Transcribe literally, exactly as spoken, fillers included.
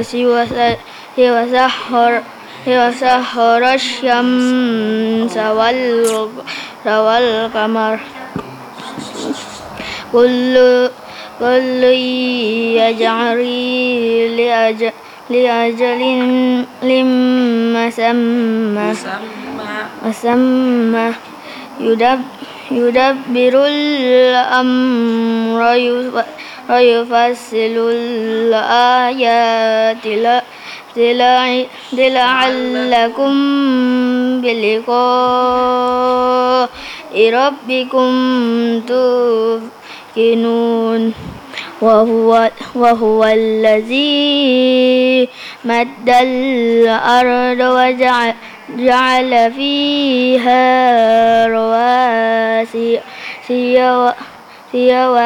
وس- وسخر وسخر الشمس والق- والقمر كل كل يجري لأجل لأجل مسمى مسمى يدب يدبر الأمر ويفصل الآيات لعلكم بلقاء ربكم توقنون وهو, وهو الذي مد الأرض وجعل جعل فيها رواسي